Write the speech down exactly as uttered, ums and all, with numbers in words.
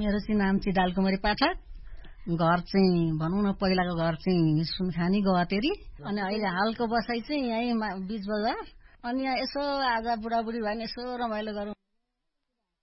मेरो चाहिँ नाम चाहिँ डालकुमारी पाठक, घर चाहिँ भनौँ न पहिलाको घर चाहिँ सुनखानी गवातेरी, अनि अहिले हालको बसाइ चाहिँ यहीँ बीच बजार। अनि यहाँ यसो आज बुढाबुढी भयो भने यसो रमाइलो गरौँ